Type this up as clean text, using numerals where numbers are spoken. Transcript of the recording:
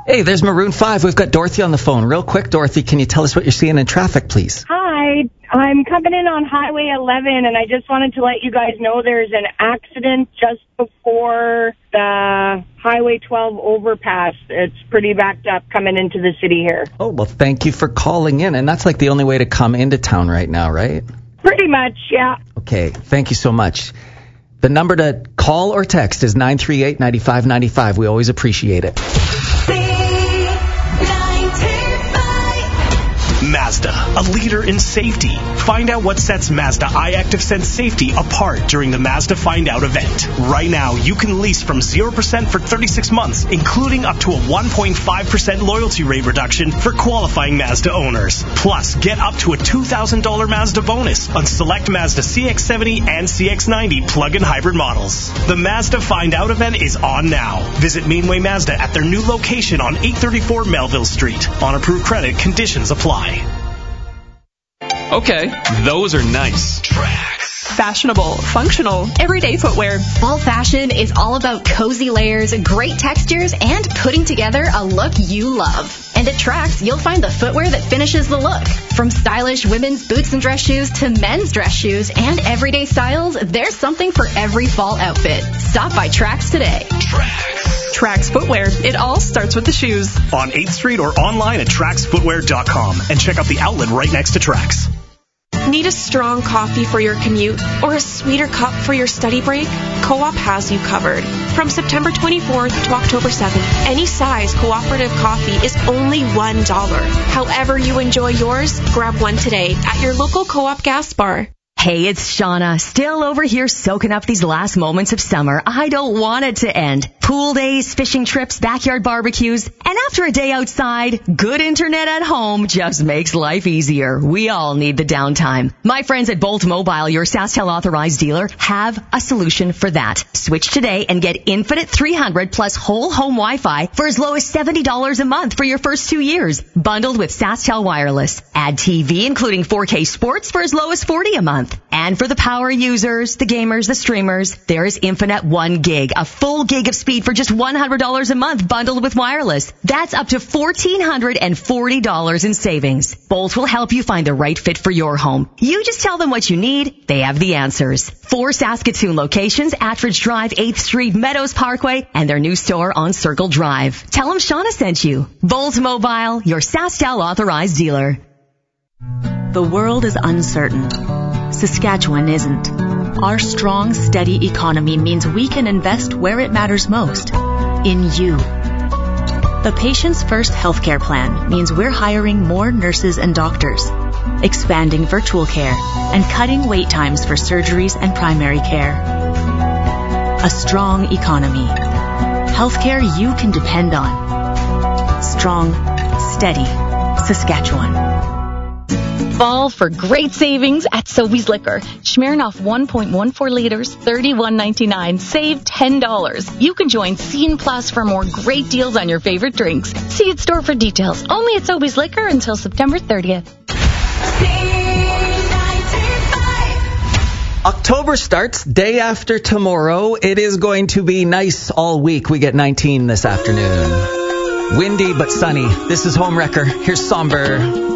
Hey, there's Maroon 5. We've got Dorothy on the phone. Real quick, Dorothy, can you tell us what you're seeing in traffic, please? Hi, I'm coming in on Highway 11, and I just wanted to let you guys know there's an accident just before the Highway 12 overpass. It's pretty backed up coming into the city here. Oh, well, thank you for calling in. And that's like the only way to come into town right now, right? Pretty much, yeah. Okay, thank you so much. The number to call or text is 938-9595. We always appreciate it. Mazda, a leader in safety. Find out what sets Mazda iActive Sense Safety apart during the Mazda Find Out event. Right now, you can lease from 0% for 36 months, including up to a 1.5% loyalty rate reduction for qualifying Mazda owners. Plus, get up to a $2,000 Mazda bonus on select Mazda CX-70 and CX-90 plug-in hybrid models. The Mazda Find Out event is on now. Visit Mainway Mazda at their new location on 834 Melville Street. On approved credit, conditions apply. Okay, those are nice. Tracks. Fashionable, functional, everyday footwear. Fall fashion is all about cozy layers, great textures, and putting together a look you love. And at Tracks, you'll find the footwear that finishes the look. From stylish women's boots and dress shoes to men's dress shoes and everyday styles, there's something for every fall outfit. Stop by Tracks today. Tracks Footwear. It all starts with the shoes. On 8th Street or online at tracksfootwear.com and check out the outlet right next to Tracks. Need a strong coffee for your commute or a sweeter cup for your study break? Co-op has you covered. From September 24th to October 7th, any size cooperative coffee is only $1. However you enjoy yours, grab one today at your local Co-op gas bar. Hey, it's Shauna, still over here soaking up these last moments of summer. I don't want it to end. Pool days, fishing trips, backyard barbecues, and after a day outside, good internet at home just makes life easier. We all need the downtime. My friends at Bolt Mobile, your SaskTel authorized dealer, have a solution for that. Switch today and get Infinite 300 plus whole home Wi-Fi for as low as $70 a month for your first 2 years, bundled with SaskTel Wireless. Add TV, including 4K sports, for as low as $40 a month. And for the power users, the gamers, the streamers, there is Infinite 1 gig, a full gig of speed for just $100 a month bundled with wireless. That's up to $1,440 in savings. Bolt will help you find the right fit for your home. You just tell them what you need. They have the answers. 4 Saskatoon locations, Attridge Drive, 8th Street, Meadows Parkway, and their new store on Circle Drive. Tell them Shauna sent you. Bolt Mobile, your SaskTel authorized dealer. The world is uncertain. Saskatchewan isn't. Our strong, steady economy means we can invest where it matters most, in you. The Patients First healthcare plan means we're hiring more nurses and doctors, expanding virtual care, and cutting wait times for surgeries and primary care. A strong economy. Healthcare you can depend on. Strong, steady Saskatchewan. Fall for great savings at Sobeys Liquor. Smirnoff 1.14 liters, $31.99. Save $10. You can join Scene Plus for more great deals on your favorite drinks. See its store for details. Only at Sobeys Liquor until September 30th. October starts day after tomorrow. It is going to be nice all week. We get 19 this afternoon. Windy but sunny. This is Home Wrecker. Here's Somber.